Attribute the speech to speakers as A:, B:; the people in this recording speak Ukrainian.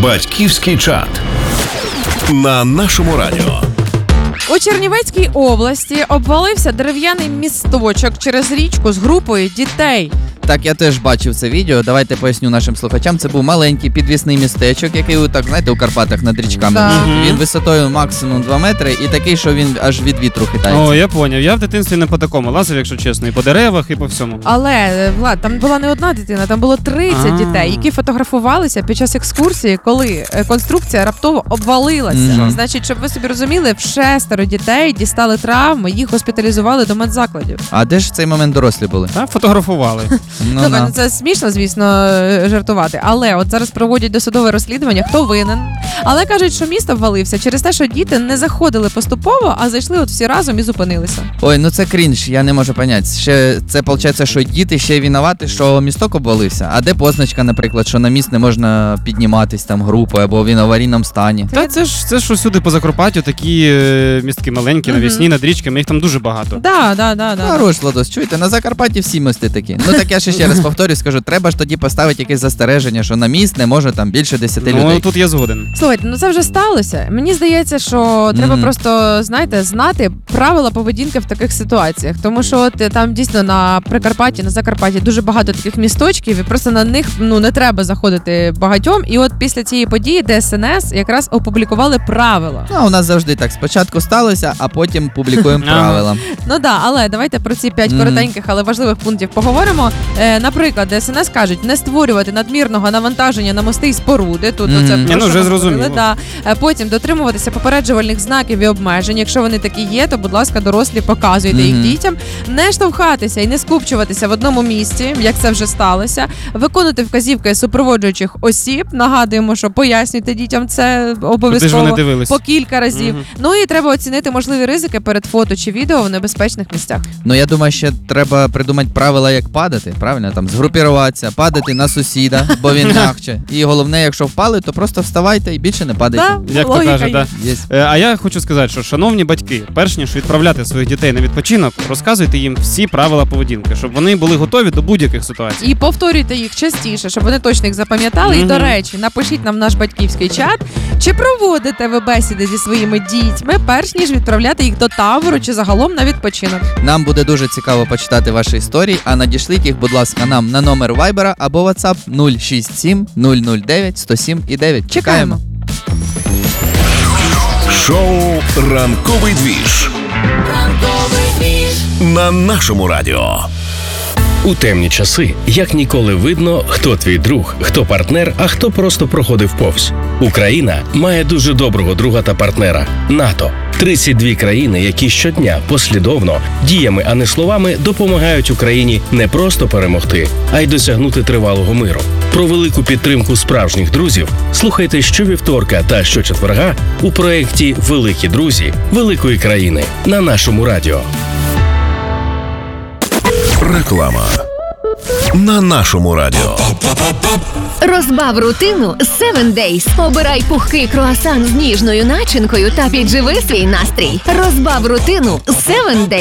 A: Батьківський чат на нашому радіо.
B: У Чернівецькій області обвалився дерев'яний місточок через річку з групою дітей.
C: Так, я теж бачив це відео. Давайте поясню нашим слухачам. Це був маленький підвісний містечок, який, так, знаєте, у Карпатах над річками.
B: Так.
C: Він висотою максимум 2 метри і такий, що він аж від вітру хитається.
D: О, я поняв. Я в дитинстві не по такому лазив, якщо чесно, і по деревах, і по всьому.
B: Але, Влад, там була не одна дитина, там було 30 дітей, які фотографувалися під час екскурсії, коли конструкція раптово обвалилася. Значить, щоб ви собі розуміли, 6 дітей дістали травми, їх госпіталізували до медзакладів.
C: А де ж в цей момент дорослі були?
D: Та фотографували.
B: Добре, ну це смішно, звісно, жартувати. Але от зараз проводять досудове розслідування, хто винен. Але кажуть, що місто ввалився через те, що діти не заходили поступово, а зайшли от всі разом і зупинилися.
C: Ой, ну це крінж, я не можу поняти. Ще це виходить, що діти ще винуваті, що місток обвалився. А де позначка, наприклад, що на міст не можна підніматись там групою, або він в аварійному стані?
D: Та це ж усюди по Закарпаттю такі містки маленькі, навісні, над річками, їх там дуже багато.
B: Да.
C: Хорош, Владос, чуєте, на Закарпатті всі мости такі. Ну так я ще раз повторюю, скажу, треба ж тоді поставити якесь застереження, що на міст не може там більше 10 людей.
D: Ну, тут я згоден.
B: Слухайте, ну це вже сталося. Мені здається, що треба просто, знаєте, знати правила поведінки в таких ситуаціях. Тому що от там дійсно на Прикарпатті, на Закарпатті дуже багато таких місточків, і просто на них не треба заходити багатьом. І от після цієї події ДСНС якраз опублікували правила.
C: Ну, у нас завжди так, спочатку сталося, а потім публікуємо правила.
B: Ну да, але давайте про ці 5 коротеньких, але важливих пунктів поговоримо. Наприклад, ДСНС кажуть, не створювати надмірного навантаження на мости і споруди. Тут оце
D: вже зрозуміло.
B: Да. Потім дотримуватися попереджувальних знаків і обмежень. Якщо вони такі є, то, будь ласка, дорослі, показуйте їх дітям. Не штовхатися і не скупчуватися в одному місці, як це вже сталося. Виконувати вказівки супроводжуючих осіб. Нагадуємо, що пояснюйте дітям це обов'язково по кілька разів. Ну і треба оцінити можливі ризики перед фото чи відео в небезпечних місцях.
C: Ну, я думаю, ще треба придумати правила, як падати, правильно? Там згрупіруватися, падати на сусіда, бо він м'якче. І головне, якщо впали, то просто вставайте і більше не падайте.
B: Да,
D: як то каже, да. А я хочу сказати, що, шановні батьки, перш ніж відправляти своїх дітей на відпочинок, розказуйте їм всі правила поведінки, щоб вони були готові до будь-яких ситуацій.
B: І повторюйте їх частіше, щоб вони точно їх запам'ятали. І, до речі, напишіть нам в наш батьківський чат, чи проводите ви бесіди зі своїми дітьми, перш ніж відправляти їх до табору чи загалом на відпочинок.
C: Нам буде дуже цікаво почитати ваші історії, а надішліть їх, будь ласка, нам на номер Viber або WhatsApp 067 009 107 і 9. Чекаємо.
A: Шоу «Ранковий двіж» на нашому радіо.
E: У темні часи як ніколи видно, хто твій друг, хто партнер, а хто просто проходив повз. Україна має дуже доброго друга та партнера – НАТО. 32 країни, які щодня послідовно, діями, а не словами, допомагають Україні не просто перемогти, а й досягнути тривалого миру. Про велику підтримку справжніх друзів слухайте щовівторка та щочетверга у проєкті «Великі друзі великої країни» на нашому радіо.
A: Реклама на нашому радіо.
F: Розбав рутину 7 Days. Обирай пухкий круасан з ніжною начинкою та підживи свій настрій. Розбав рутину 7 Days.